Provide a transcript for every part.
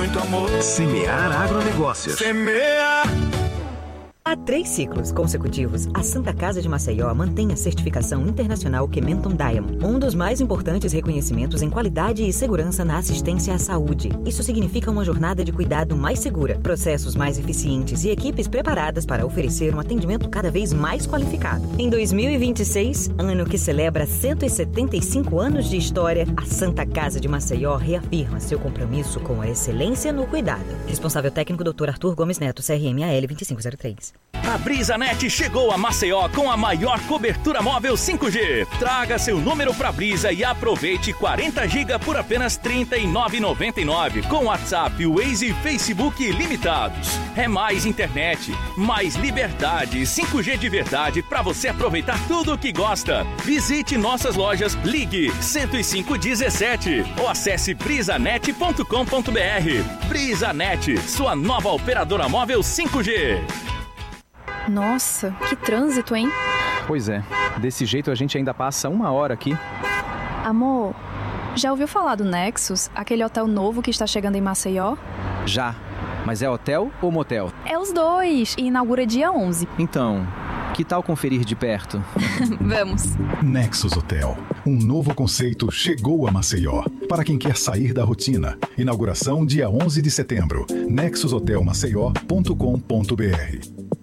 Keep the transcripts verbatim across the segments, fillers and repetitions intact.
Muito amor. Semear Agronegócios. Semear. Há três ciclos consecutivos, a Santa Casa de Maceió mantém a certificação internacional Kementon Diamond, um dos mais importantes reconhecimentos em qualidade e segurança na assistência à saúde. Isso significa uma jornada de cuidado mais segura, processos mais eficientes e equipes preparadas para oferecer um atendimento cada vez mais qualificado. Em dois mil e vinte e seis, ano que celebra cento e setenta e cinco anos de história, a Santa Casa de Maceió reafirma seu compromisso com a excelência no cuidado. Responsável técnico doutor Arthur Gomes Neto, C R M A L vinte e cinco zero três. A BrisaNet chegou a Maceió com a maior cobertura móvel cinco G. Traga seu número para Brisa e aproveite quarenta gigas por apenas trinta e nove reais e noventa e nove centavos com WhatsApp, Waze e Facebook ilimitados. É mais internet, mais liberdade, cinco G de verdade para você aproveitar tudo o que gosta. Visite nossas lojas, ligue cento e cinco dezessete ou acesse brisanet ponto com ponto br. BrisaNet, sua nova operadora móvel cinco G. Nossa, que trânsito, hein? Pois é, desse jeito a gente ainda passa uma hora aqui. Amor, já ouviu falar do Nexus, aquele hotel novo que está chegando em Maceió? Já, mas é hotel ou motel? É os dois, e inaugura dia onze. Então, que tal conferir de perto? Vamos. Nexus Hotel, um novo conceito chegou a Maceió. Para quem quer sair da rotina. Inauguração dia onze de setembro. nexus hotel maceió ponto com ponto br.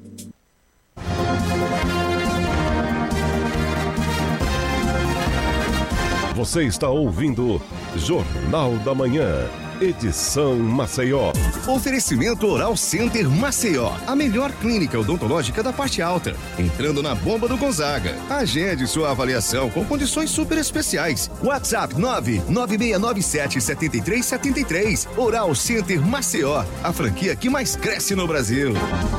Você está ouvindo Jornal da Manhã, edição Maceió. Oferecimento Oral Center Maceió, a melhor clínica odontológica da parte alta. Entrando na bomba do Gonzaga. Agende sua avaliação com condições super especiais. WhatsApp nove nove seis nove sete sete três sete três. Oral Center Maceió, a franquia que mais cresce no Brasil.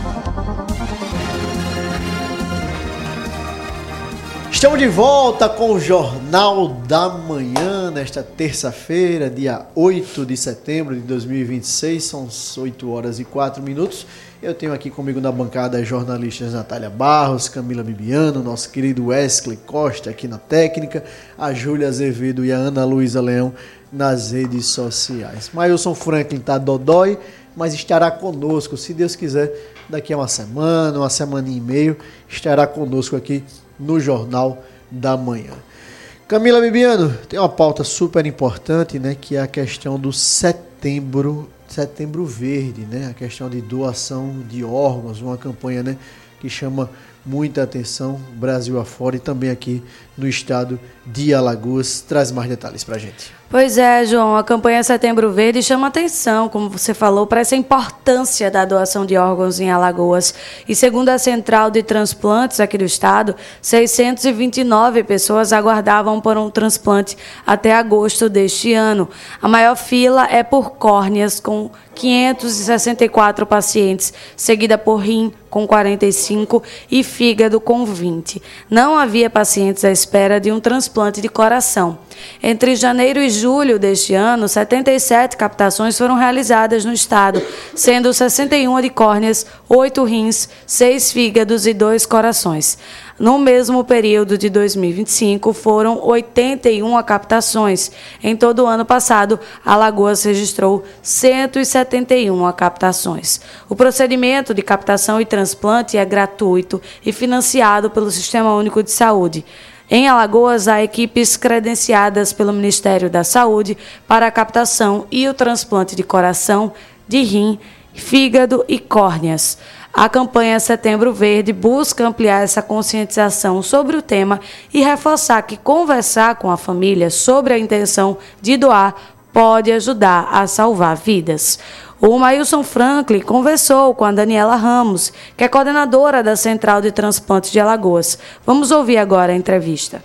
Estamos de volta com o Jornal da Manhã, nesta terça-feira, dia oito de setembro de dois mil e vinte e seis, são oito horas e quatro minutos. Eu tenho aqui comigo na bancada as jornalistas Natália Barros, Camila Bibiano, nosso querido Wesley Costa aqui na técnica, a Júlia Azevedo e a Ana Luísa Leão nas redes sociais. Mailson Franklin está dodói, mas estará conosco, se Deus quiser, daqui a uma semana, uma semana e meio, estará conosco aqui no Jornal da Manhã. Camila Bibiano, tem uma pauta super importante, né, que é a questão do setembro, setembro verde, né, a questão de doação de órgãos, uma campanha, né, que chama muita atenção Brasil afora e também aqui no estado de Alagoas. Traz mais detalhes pra gente. Pois é, João, a campanha Setembro Verde chama atenção, como você falou, para essa importância da doação de órgãos em Alagoas. E segundo a Central de Transplantes aqui do estado, seiscentas e vinte e nove pessoas aguardavam por um transplante até agosto deste ano. A maior fila é por córneas, com quinhentos e sessenta e quatro pacientes, seguida por rim, com quarenta e cinco, e fígado, com vinte. Não havia pacientes à espera de um transplante de coração. Entre janeiro e julho deste ano, setenta e sete captações foram realizadas no estado, sendo sessenta e uma de córneas, oito rins, seis fígados e dois corações. No mesmo período de dois mil e vinte e cinco, foram oitenta e uma captações. Em todo o ano passado, Alagoas registrou cento e setenta e uma captações. O procedimento de captação e transplante é gratuito e financiado pelo Sistema Único de Saúde. Em Alagoas, há equipes credenciadas pelo Ministério da Saúde para a captação e o transplante de coração, de rim, fígado e córneas. A campanha Setembro Verde busca ampliar essa conscientização sobre o tema e reforçar que conversar com a família sobre a intenção de doar pode ajudar a salvar vidas. O Mailson Franklin conversou com a Daniela Ramos, que é coordenadora da Central de Transplantes de Alagoas. Vamos ouvir agora a entrevista.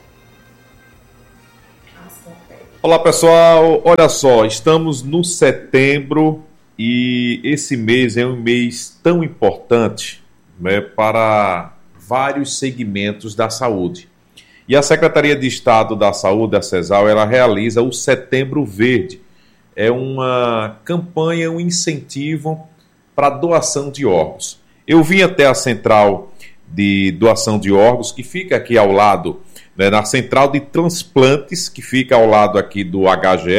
Olá, pessoal. Olha só, estamos no setembro e esse mês é um mês tão importante, né, para vários segmentos da saúde. E a Secretaria de Estado da Saúde, a CESAL, ela realiza o Setembro Verde. É uma campanha, um incentivo para doação de órgãos. Eu vim até a central de doação de órgãos, que fica aqui ao lado, né, na central de transplantes, que fica ao lado aqui do H G E,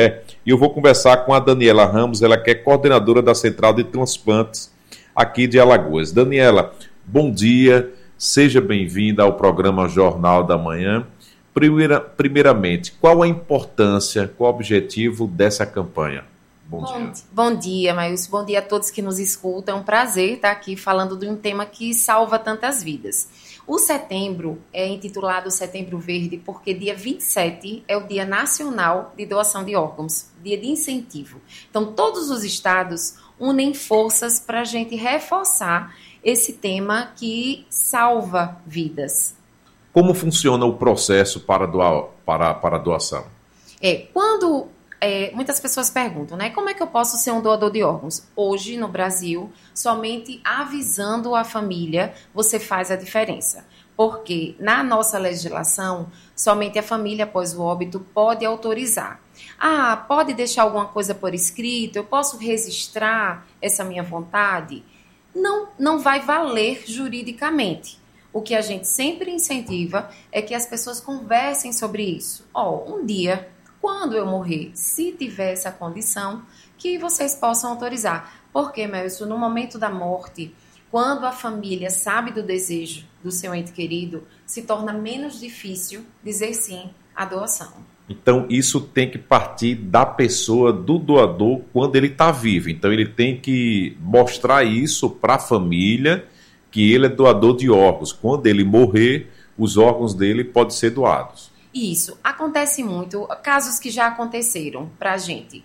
E eu vou conversar com a Daniela Ramos, ela que é coordenadora da Central de Transplantes aqui de Alagoas. Daniela, bom dia, seja bem-vinda ao programa Jornal da Manhã. Primeira, primeiramente, qual a importância, qual o objetivo dessa campanha? Bom, bom dia. Bom dia, Maílson. Bom dia a todos que nos escutam. É um prazer estar aqui falando de um tema que salva tantas vidas. O setembro é intitulado Setembro Verde porque dia vinte e sete é o Dia Nacional de Doação de Órgãos, dia de incentivo. Então, todos os estados unem forças para a gente reforçar esse tema que salva vidas. Como funciona o processo para, doar, para, para a doação? É, quando... É, muitas pessoas perguntam, né? Como é que eu posso ser um doador de órgãos? Hoje, no Brasil, somente avisando a família você faz a diferença. Porque na nossa legislação, somente a família após o óbito pode autorizar. Ah, pode deixar alguma coisa por escrito? Eu posso registrar essa minha vontade? Não, não vai valer juridicamente. O que a gente sempre incentiva é que as pessoas conversem sobre isso. Ó, oh, um dia... Quando eu morrer, se tiver essa condição, que vocês possam autorizar. Porque, Melson, no momento da morte, quando a família sabe do desejo do seu ente querido, se torna menos difícil dizer sim à doação. Então, isso tem que partir da pessoa, do doador, quando ele está vivo. Então, ele tem que mostrar isso para a família, que ele é doador de órgãos. Quando ele morrer, os órgãos dele podem ser doados. Isso, acontece muito, casos que já aconteceram para a gente.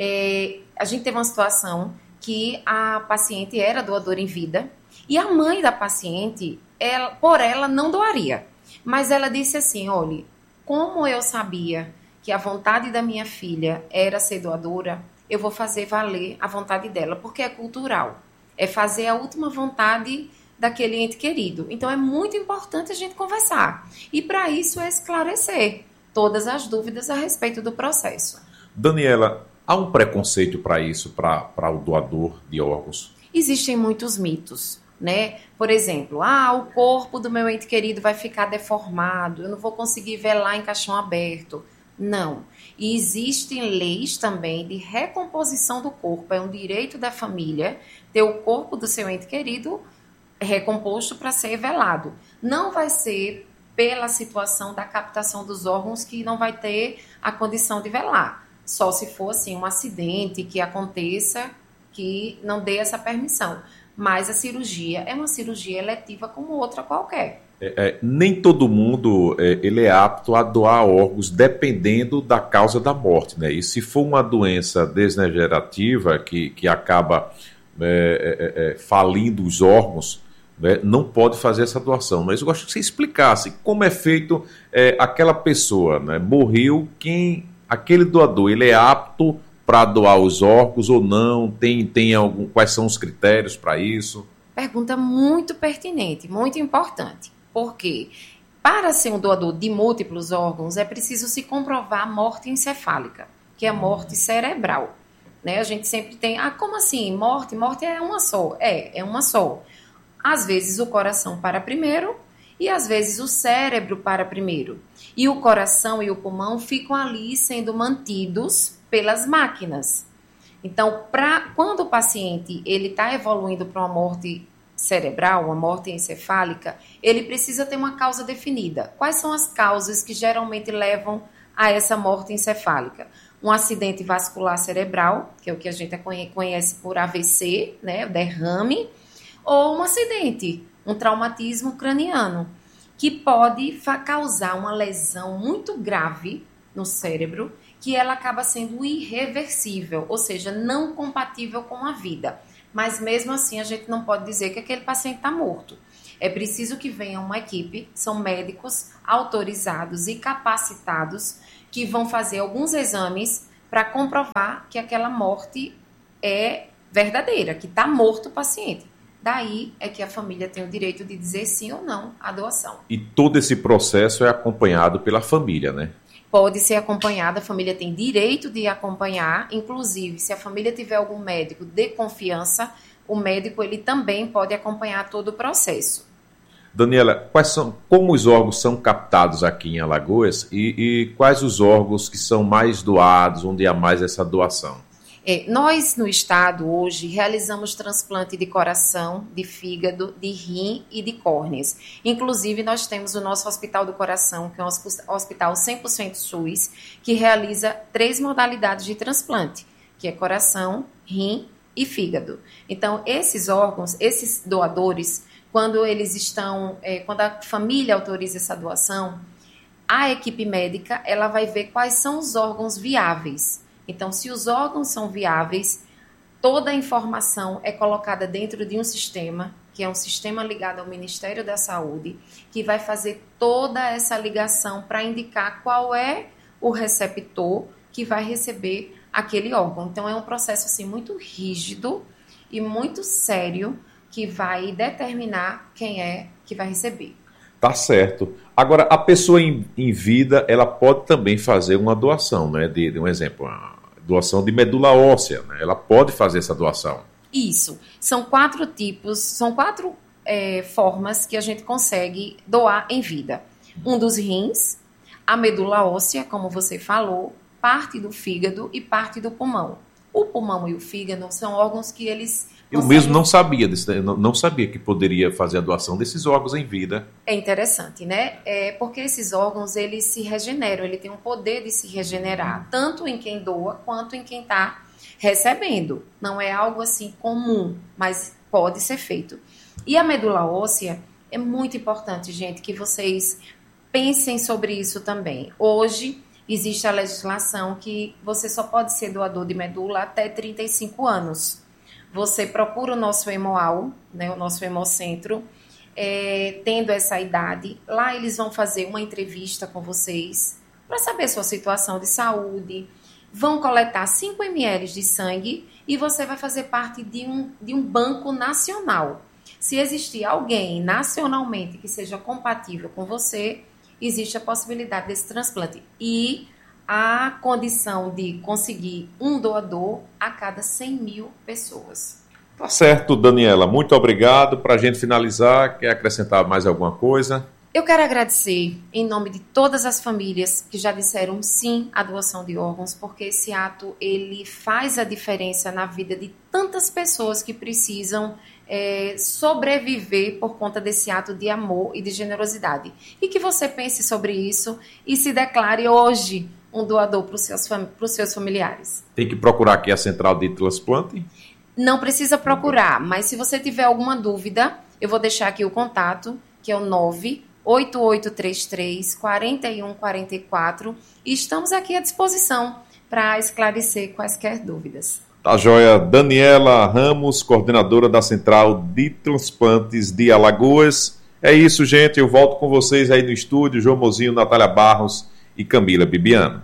É, a gente teve uma situação que a paciente era doadora em vida e a mãe da paciente, ela, por ela, não doaria. Mas ela disse assim, olha, como eu sabia que a vontade da minha filha era ser doadora, eu vou fazer valer a vontade dela, porque é cultural. É fazer a última vontade daquele ente querido. Então, é muito importante a gente conversar. E, para isso, é esclarecer todas as dúvidas a respeito do processo. Daniela, há um preconceito para isso, para o doador de órgãos? Existem muitos mitos, né? Por exemplo, ah, o corpo do meu ente querido vai ficar deformado, eu não vou conseguir velar em caixão aberto. Não. E existem leis também de recomposição do corpo. É um direito da família ter o corpo do seu ente querido recomposto para ser velado. Não vai ser pela situação da captação dos órgãos que não vai ter a condição de velar. Só se for assim, um acidente que aconteça que não dê essa permissão. Mas a cirurgia é uma cirurgia eletiva como outra qualquer. É, é, nem todo mundo é, ele é apto a doar órgãos dependendo da causa da morte, né? E se for uma doença degenerativa que, que acaba é, é, é, falindo os órgãos, né, não pode fazer essa doação. Mas eu gosto que você explicasse como é feito é, aquela pessoa, né, morreu, quem, aquele doador, ele é apto para doar os órgãos ou não? Tem, tem algum, quais são os critérios para isso? Pergunta muito pertinente, muito importante. Porque para ser um doador de múltiplos órgãos é preciso se comprovar a morte encefálica, que é a morte cerebral. Né? A gente sempre tem, ah, como assim? Morte? Morte é uma só. É, é uma só. Às vezes o coração para primeiro e às vezes o cérebro para primeiro. E o coração e o pulmão ficam ali sendo mantidos pelas máquinas. Então, pra, quando o paciente está evoluindo para uma morte cerebral, uma morte encefálica, ele precisa ter uma causa definida. Quais são as causas que geralmente levam a essa morte encefálica? Um acidente vascular cerebral, que é o que a gente conhece por A V C, né, o derrame, ou um acidente, um traumatismo craniano, que pode causar uma lesão muito grave no cérebro, que ela acaba sendo irreversível, ou seja, não compatível com a vida. Mas mesmo assim a gente não pode dizer que aquele paciente está morto. É preciso que venha uma equipe, são médicos autorizados e capacitados que vão fazer alguns exames para comprovar que aquela morte é verdadeira, que está morto o paciente. Daí é que a família tem o direito de dizer sim ou não à doação. E todo esse processo é acompanhado pela família, né? Pode ser acompanhada, a família tem direito de acompanhar, inclusive se a família tiver algum médico de confiança, o médico ele também pode acompanhar todo o processo. Daniela, quais são, como os órgãos são captados aqui em Alagoas e, e quais os órgãos que são mais doados, onde há mais essa doação? É, nós, no estado, hoje, realizamos transplante de coração, de fígado, de rim e de córneas. Inclusive, nós temos o nosso Hospital do Coração, que é um hospital cem por cento SUS, que realiza três modalidades de transplante, que é coração, rim e fígado. Então, esses órgãos, esses doadores, quando eles estão, é, quando a família autoriza essa doação, a equipe médica ela vai ver quais são os órgãos viáveis. Então, se os órgãos são viáveis, toda a informação é colocada dentro de um sistema, que é um sistema ligado ao Ministério da Saúde, que vai fazer toda essa ligação para indicar qual é o receptor que vai receber aquele órgão. Então, é um processo assim, muito rígido e muito sério, que vai determinar quem é que vai receber. Tá certo. Agora, a pessoa em, em vida, ela pode também fazer uma doação, né? De, de um exemplo, uma doação de medula óssea, né? Ela pode fazer essa doação. Isso. São quatro tipos, são quatro é, formas que a gente consegue doar em vida. Um dos rins, a medula óssea, como você falou, parte do fígado e parte do pulmão. O pulmão e o fígado são órgãos que eles... Eu mesmo não sabia, desse, não, não sabia que poderia fazer a doação desses órgãos em vida. É interessante, né? É porque esses órgãos, eles se regeneram, ele tem um poder de se regenerar, tanto em quem doa, quanto em quem está recebendo. Não é algo assim comum, mas pode ser feito. E a medula óssea, é muito importante, gente, que vocês pensem sobre isso também. Hoje, existe a legislação que você só pode ser doador de medula até trinta e cinco anos. Você procura o nosso Hemoal, né, o nosso Hemocentro, é, tendo essa idade. Lá eles vão fazer uma entrevista com vocês para saber sua situação de saúde. Vão coletar cinco mililitros de sangue e você vai fazer parte de um, de um banco nacional. Se existir alguém nacionalmente que seja compatível com você, existe a possibilidade desse transplante. E a condição de conseguir um doador a cada cem mil pessoas. Tá certo, Daniela. Muito obrigado. Para a gente finalizar, quer acrescentar mais alguma coisa? Eu quero agradecer em nome de todas as famílias que já disseram sim à doação de órgãos, porque esse ato ele faz a diferença na vida de tantas pessoas que precisam é, sobreviver por conta desse ato de amor e de generosidade. E que você pense sobre isso e se declare hoje um doador para os seus, para os seus familiares. Tem que procurar aqui a central de transplante? Não precisa procurar, mas se você tiver alguma dúvida, eu vou deixar aqui o contato, que é o nove oito oito três três, quatro um quatro quatro, e estamos aqui à disposição para esclarecer quaisquer dúvidas. Tá joia. Daniela Ramos, coordenadora da Central de Transplantes de Alagoas. É isso, gente. Eu volto com vocês aí no estúdio, João Mozinho, Natália Barros e Camila Bibiano.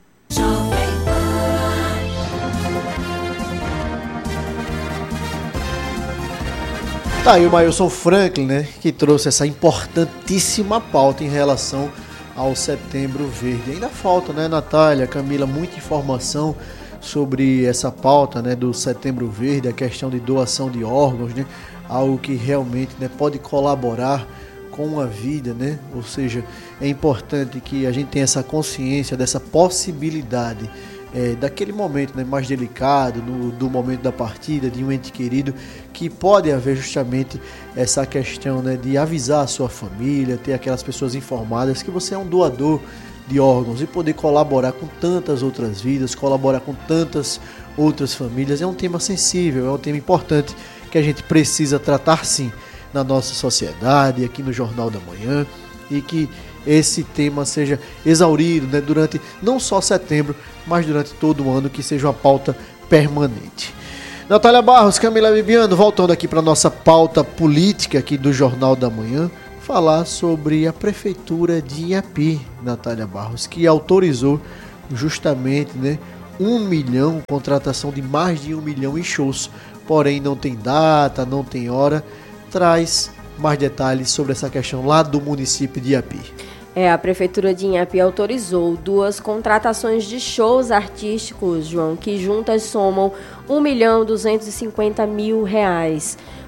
Tá aí o Mailson Franklin, né, que trouxe essa importantíssima pauta em relação ao Setembro Verde. Ainda falta, né, Natália, Camila, muita informação sobre essa pauta, né, do Setembro Verde, a questão de doação de órgãos, né, algo que realmente, né, pode colaborar com a vida, né? Ou seja, é importante que a gente tenha essa consciência dessa possibilidade é, daquele momento, né, mais delicado, no, do momento da partida de um ente querido, que pode haver justamente essa questão, né, de avisar a sua família, ter aquelas pessoas informadas que você é um doador de órgãos e poder colaborar com tantas outras vidas, colaborar com tantas outras famílias. É um tema sensível, é um tema importante que a gente precisa tratar sim na nossa sociedade, aqui no Jornal da Manhã, e que esse tema seja exaurido, né, durante não só setembro, mas durante todo o ano, que seja uma pauta permanente. Natália Barros, Camila Bibiano, voltando aqui para a nossa pauta política aqui do Jornal da Manhã, falar sobre a Prefeitura de Inhapi, Natália Barros, que autorizou justamente, né, um milhão, contratação de mais de um milhão em shows, porém não tem data, não tem hora. Traz mais detalhes sobre essa questão lá do município de Inhapi. É, a Prefeitura de Inhapi autorizou duas contratações de shows artísticos, João, que juntas somam um milhão duzentos e cinquenta mil reais.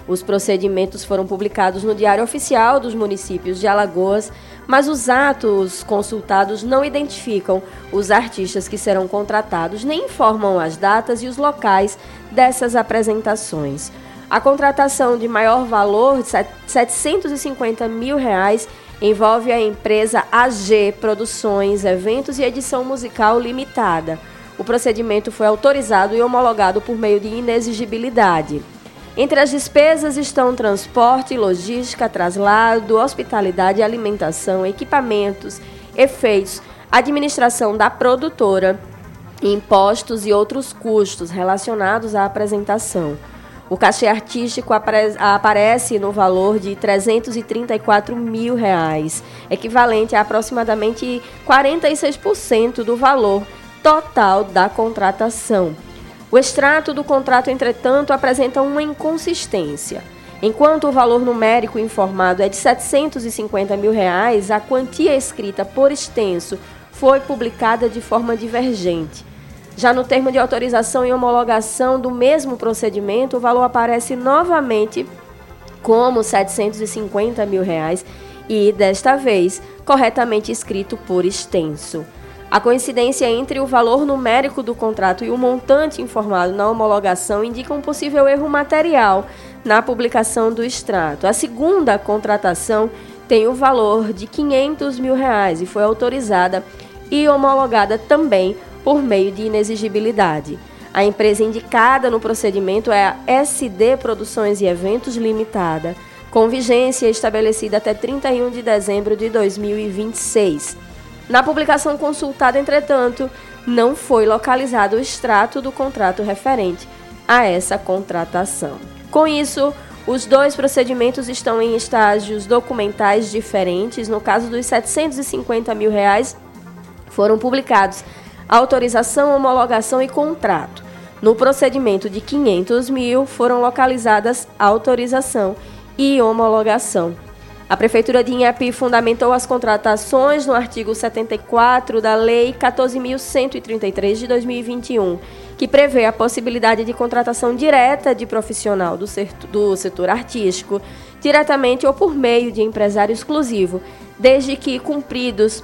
Os procedimentos foram publicados no Diário Oficial dos Municípios de Alagoas, mas os atos consultados não identificam os artistas que serão contratados, nem informam as datas e os locais dessas apresentações. A contratação de maior valor, de setecentos e cinquenta mil reais, envolve a empresa A G Produções, Eventos e Edição Musical Limitada. O procedimento foi autorizado e homologado por meio de inexigibilidade. Entre as despesas estão transporte, logística, traslado, hospitalidade, alimentação, equipamentos, efeitos, administração da produtora, impostos e outros custos relacionados à apresentação. O cachê artístico aparece no valor de trezentos e trinta e quatro mil reais, equivalente a aproximadamente quarenta e seis por cento do valor total da contratação. O extrato do contrato, entretanto, apresenta uma inconsistência. Enquanto o valor numérico informado é de setecentos e cinquenta mil reais, a quantia escrita por extenso foi publicada de forma divergente. Já no termo de autorização e homologação do mesmo procedimento, o valor aparece novamente como setecentos e cinquenta mil reais e, desta vez, corretamente escrito por extenso. A coincidência entre o valor numérico do contrato e o montante informado na homologação indica um possível erro material na publicação do extrato. A segunda contratação tem o valor de quinhentos mil reais e foi autorizada e homologada também por meio de inexigibilidade. A empresa indicada no procedimento é a S D Produções e Eventos Limitada, com vigência estabelecida até trinta e um de dezembro de dois mil e vinte e seis. Na publicação consultada, entretanto, não foi localizado o extrato do contrato referente a essa contratação. Com isso, os dois procedimentos estão em estágios documentais diferentes. No caso dos setecentos e cinquenta mil reais, foram publicados autorização, homologação e contrato. No procedimento de quinhentos mil, foram localizadas autorização e homologação. A Prefeitura de Inhapi fundamentou as contratações no artigo setenta e quatro da Lei quatorze mil cento e trinta e três de dois mil e vinte e um, que prevê a possibilidade de contratação direta de profissional do setor, do setor artístico, diretamente ou por meio de empresário exclusivo, desde que cumpridos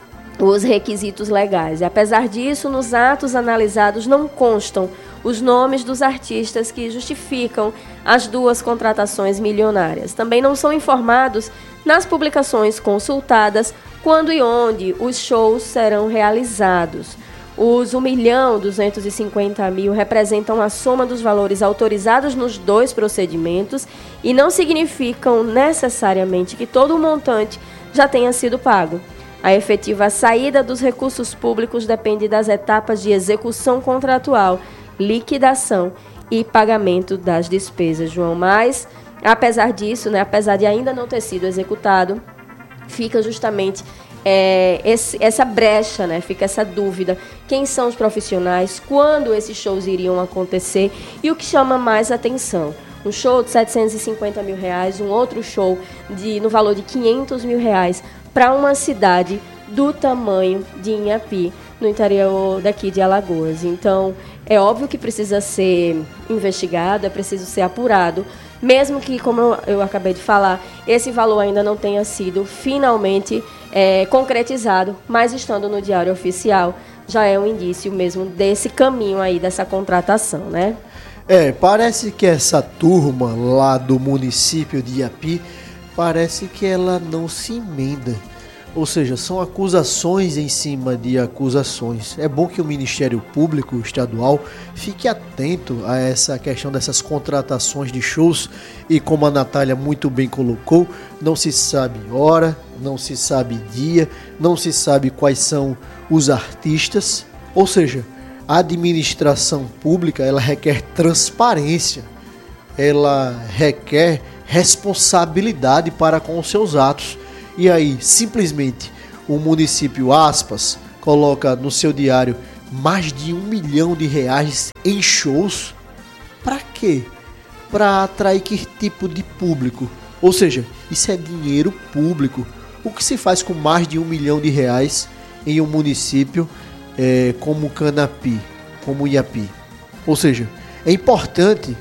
os requisitos legais. E, apesar disso, nos atos analisados não constam os nomes dos artistas que justificam as duas contratações milionárias. Também não são informados nas publicações consultadas quando e onde os shows serão realizados. Os um milhão duzentos e cinquenta mil representam a soma dos valores autorizados nos dois procedimentos e não significam necessariamente que todo o montante já tenha sido pago. A efetiva saída dos recursos públicos depende das etapas de execução contratual, liquidação e pagamento das despesas, João. Mas, apesar disso, né, apesar de ainda não ter sido executado, fica justamente é, esse, essa brecha, né, fica essa dúvida. Quem são os profissionais? Quando esses shows iriam acontecer? E o que chama mais atenção? Um show de setecentos e cinquenta mil reais, um outro show de, no valor de quinhentos mil reais para uma cidade do tamanho de Inhapi, no interior daqui de Alagoas. Então, é óbvio que precisa ser investigado, é preciso ser apurado, mesmo que, como eu, eu acabei de falar, esse valor ainda não tenha sido finalmente é, concretizado, mas estando no Diário Oficial, já é um indício mesmo desse caminho aí, dessa contratação, né? É, parece que essa turma lá do município de Inhapi, parece que ela não se emenda. Ou seja, são acusações em cima de acusações. É bom que o Ministério Público Estadual fique atento a essa questão dessas contratações de shows. E como a Natália muito bem colocou, não se sabe hora, não se sabe dia, não se sabe quais são os artistas. Ou seja, a administração pública, ela requer transparência, ela requer responsabilidade para com os seus atos. E aí, simplesmente, o município, aspas, coloca no seu diário mais de um milhão de reais em shows. Para quê? Para atrair que tipo de público? Ou seja, isso é dinheiro público. O que se faz com mais de um milhão de reais em um município é, como Canapi, como Inhapi? Ou seja, é importante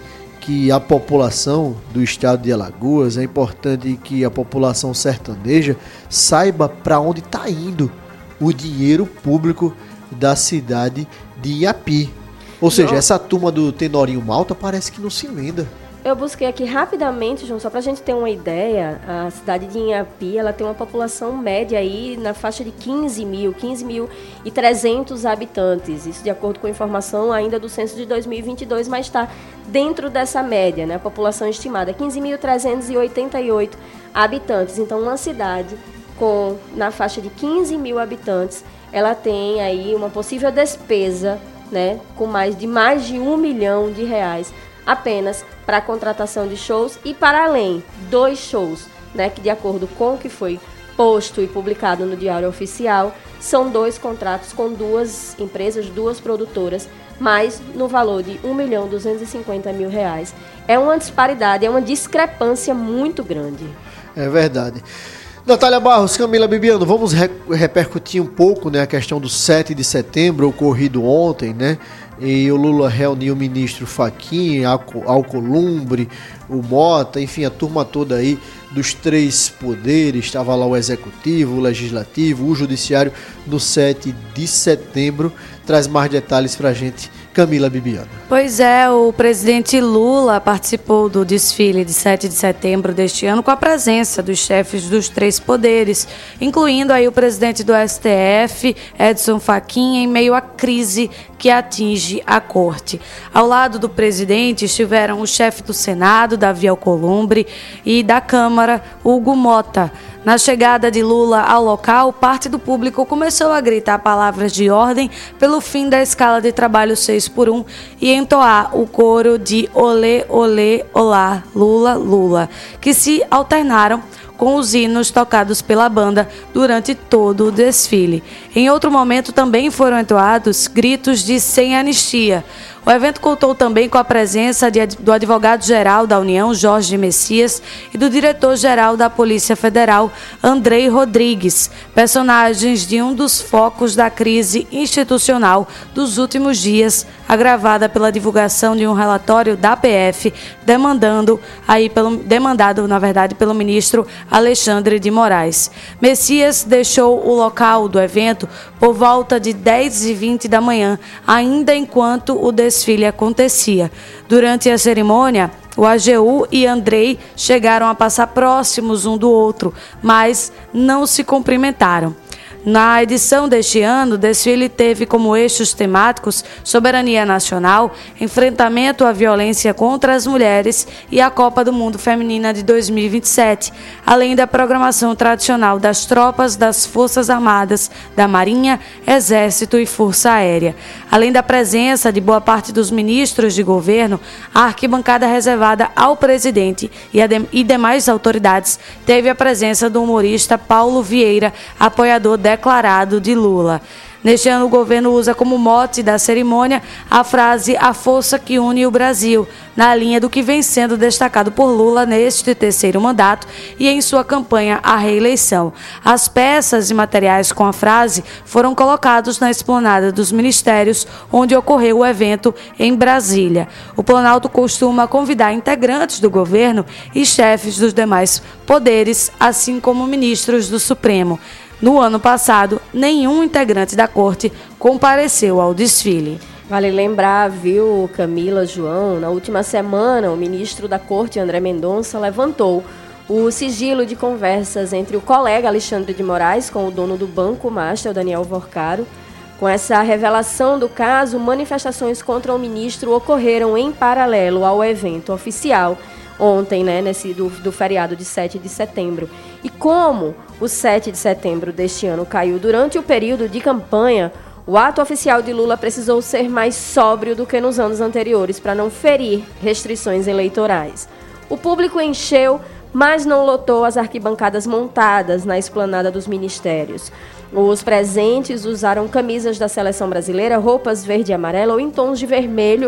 que a população do estado de Alagoas, é importante que a população sertaneja saiba para onde está indo o dinheiro público da cidade de Inhapi. Ou seja, não. Essa turma do Tenorinho Malta parece que não se emenda. Eu busquei aqui rapidamente, João, só para a gente ter uma ideia, a cidade de Inhapi, ela tem uma população média aí na faixa de quinze mil, quinze mil e trezentos habitantes. Isso de acordo com a informação ainda do censo de dois mil e vinte e dois, mas está dentro dessa média, né? A população estimada, quinze mil trezentos e oitenta e oito habitantes. Então, uma cidade com na faixa de quinze mil habitantes, ela tem aí uma possível despesa, né? Com mais de mais de um milhão de reais apenas para a contratação de shows e para além, dois shows, né, que de acordo com o que foi posto e publicado no Diário Oficial, são dois contratos com duas empresas, duas produtoras, mas no valor de um milhão duzentos e cinquenta mil reais. É uma disparidade, é uma discrepância muito grande. É verdade. Natália Barros, Camila Bibiano, vamos re- repercutir um pouco, né, a questão do sete de setembro, ocorrido ontem, né? E o Lula reuniu o ministro Fachin, Alcolumbre, o Mota, enfim, a turma toda aí dos três poderes, estava lá o executivo, o legislativo, o judiciário, no sete de setembro. Traz mais detalhes pra gente, Camila Bibiano. Pois é, o presidente Lula participou do desfile de sete de setembro deste ano com a presença dos chefes dos três poderes, incluindo aí o presidente do S T F, Edson Fachin, em meio à crise que atinge a corte. Ao lado do presidente estiveram o chefe do Senado, Davi Alcolumbre, e da Câmara, Hugo Mota. Na chegada de Lula ao local, parte do público começou a gritar palavras de ordem pelo fim da escala de trabalho seis por um e entoar o coro de olê, olê, olá, Lula, Lula, que se alternaram com os hinos tocados pela banda durante todo o desfile. Em outro momento também foram entoados gritos de sem anistia. O evento contou também com a presença de, do advogado-geral da União, Jorge Messias, e do diretor-geral da Polícia Federal, Andrei Rodrigues, personagens de um dos focos da crise institucional dos últimos dias, agravada pela divulgação de um relatório da P F, demandando, aí pelo, demandado, na verdade, pelo ministro Alexandre de Moraes. Messias deixou o local do evento por volta de dez e vinte da manhã, ainda enquanto o desfile acontecia. Durante a cerimônia, o A G U e Andrei chegaram a passar próximos um do outro, mas não se cumprimentaram. Na edição deste ano, o desfile teve como eixos temáticos soberania nacional, enfrentamento à violência contra as mulheres e a Copa do Mundo Feminina de dois mil e vinte e sete, além da programação tradicional das tropas das Forças Armadas, da Marinha, Exército e Força Aérea. Além da presença de boa parte dos ministros de governo, a arquibancada reservada ao presidente e, a de, e demais autoridades teve a presença do humorista Paulo Vieira, apoiador da declarado de Lula. Neste ano, o governo usa como mote da cerimônia a frase "a força que une o Brasil", na linha do que vem sendo destacado por Lula neste terceiro mandato e em sua campanha à reeleição. As peças e materiais com a frase foram colocados na esplanada dos ministérios, onde ocorreu o evento em Brasília. O Planalto costuma convidar integrantes do governo e chefes dos demais poderes, assim como ministros do Supremo. No ano passado, nenhum integrante da corte compareceu ao desfile. Vale lembrar, viu, Camila, João, na última semana o ministro da Corte, André Mendonça, levantou o sigilo de conversas entre o colega Alexandre de Moraes com o dono do Banco Master, o Daniel Vorcaro. Com essa revelação do caso, manifestações contra o ministro ocorreram em paralelo ao evento oficial ontem, né, nesse, do, do feriado de sete de setembro. E como o sete de setembro deste ano caiu durante o período de campanha, o ato oficial de Lula precisou ser mais sóbrio do que nos anos anteriores para não ferir restrições eleitorais. O público encheu, mas não lotou as arquibancadas montadas na esplanada dos ministérios. Os presentes usaram camisas da seleção brasileira, roupas verde e amarela ou em tons de vermelho,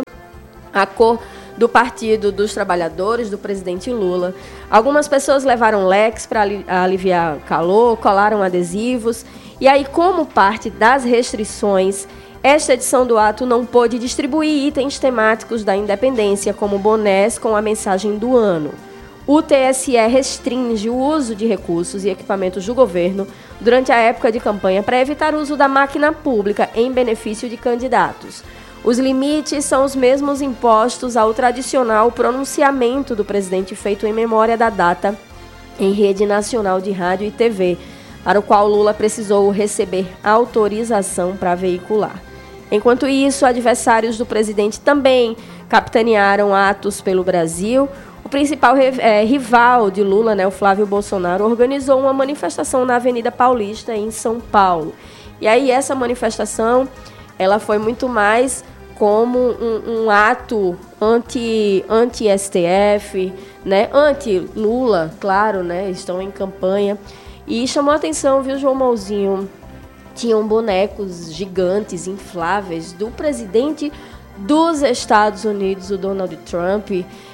a cor do Partido dos Trabalhadores, do presidente Lula. Algumas pessoas levaram leques para aliviar calor, colaram adesivos. E aí, como parte das restrições, esta edição do ato não pôde distribuir itens temáticos da independência, como bonés com a mensagem do ano. O T S E restringe o uso de recursos e equipamentos do governo durante a época de campanha para evitar o uso da máquina pública em benefício de candidatos. Os limites são os mesmos impostos ao tradicional pronunciamento do presidente feito em memória da data em rede nacional de rádio e T V, para o qual Lula precisou receber autorização para veicular. Enquanto isso, adversários do presidente também capitanearam atos pelo Brasil. O principal é, rival de Lula, né, o Flávio Bolsonaro, organizou uma manifestação na Avenida Paulista, em São Paulo. E aí essa manifestação, ela foi muito mais como um, um ato anti, anti-S T F, né, anti-Lula, claro, né, estão em campanha. E chamou a atenção, viu, João Mouzinho? Tinham bonecos gigantes, infláveis, do presidente dos Estados Unidos, o Donald Trump.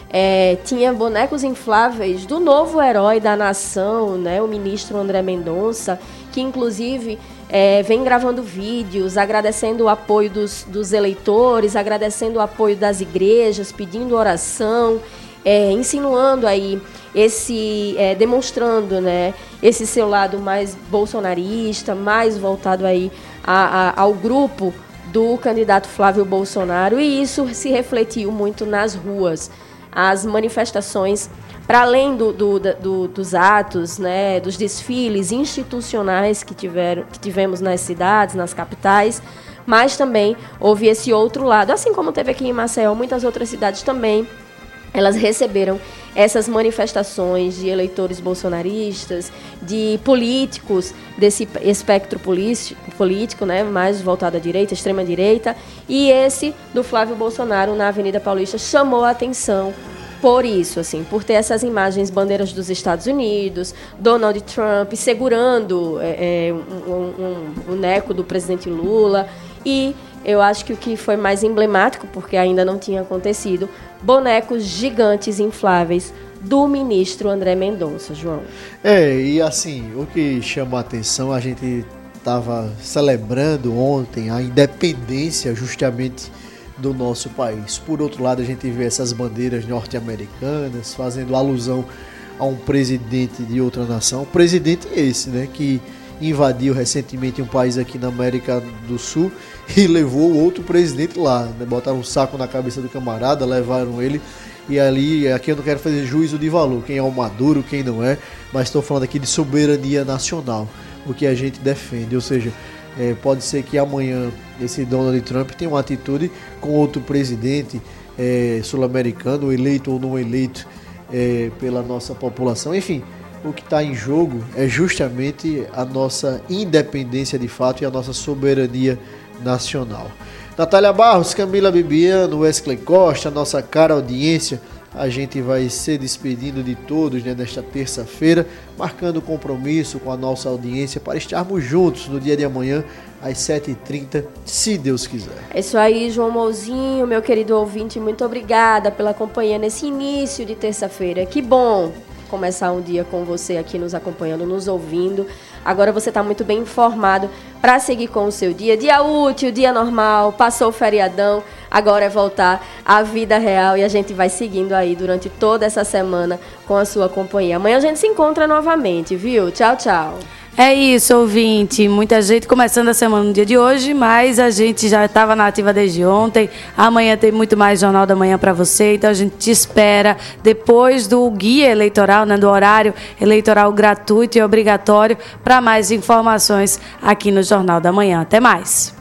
É, tinha bonecos infláveis do novo herói da nação, né, o ministro André Mendonça, que inclusive é, vem gravando vídeos, agradecendo o apoio dos, dos eleitores, agradecendo o apoio das igrejas, pedindo oração, é, insinuando aí, esse, é, demonstrando, né, esse seu lado mais bolsonarista, mais voltado aí a, a, ao grupo do candidato Flávio Bolsonaro, e isso se refletiu muito nas ruas. As manifestações, para além do, do, do, dos atos, né, dos desfiles institucionais que, tiveram, que tivemos nas cidades, nas capitais, mas também houve esse outro lado, assim como teve aqui em Maceió, muitas outras cidades também, elas receberam essas manifestações de eleitores bolsonaristas, de políticos desse espectro político, né, mais voltado à direita, extrema-direita, e esse do Flávio Bolsonaro na Avenida Paulista chamou a atenção por isso, assim, por ter essas imagens, bandeiras dos Estados Unidos, Donald Trump segurando é, é, um, um, um boneco do presidente Lula, e eu acho que o que foi mais emblemático, porque ainda não tinha acontecido, bonecos gigantes infláveis do ministro André Mendonça, João. É, e assim, o que chama a atenção, a gente estava celebrando ontem a independência justamente do nosso país. Por outro lado, a gente vê essas bandeiras norte-americanas fazendo alusão a um presidente de outra nação. Presidente esse, né, que invadiu recentemente um país aqui na América do Sul e levou outro presidente lá, né? Botaram um saco na cabeça do camarada, levaram ele, e ali, aqui eu não quero fazer juízo de valor, quem é o Maduro, quem não é, mas estou falando aqui de soberania nacional, o que a gente defende, ou seja, é, pode ser que amanhã esse Donald Trump tenha uma atitude com outro presidente é, sul-americano, eleito ou não eleito é, pela nossa população, enfim. O que está em jogo é justamente a nossa independência de fato e a nossa soberania nacional. Natália Barros, Camila Bibiano, Wesley Costa, nossa cara audiência, a gente vai se despedindo de todos, né, nesta terça-feira, marcando compromisso com a nossa audiência para estarmos juntos no dia de amanhã, às sete e trinta, se Deus quiser. É isso aí, João Mouzinho, meu querido ouvinte, muito obrigada pela companhia nesse início de terça-feira. Que bom começar um dia com você aqui nos acompanhando, nos ouvindo. Agora você está muito bem informado para seguir com o seu dia. Dia útil, dia normal, passou o feriadão, agora é voltar à vida real e a gente vai seguindo aí durante toda essa semana com a sua companhia. Amanhã a gente se encontra novamente, viu? Tchau, tchau. É isso, ouvinte. Muita gente começando a semana no dia de hoje, mas a gente já estava na ativa desde ontem. Amanhã tem muito mais Jornal da Manhã para você, então a gente te espera depois do guia eleitoral, né, do horário eleitoral gratuito e obrigatório, para mais informações aqui no Jornal da Manhã. Até mais.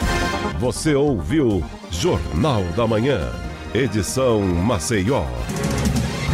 Você ouviu Jornal da Manhã, edição Maceió.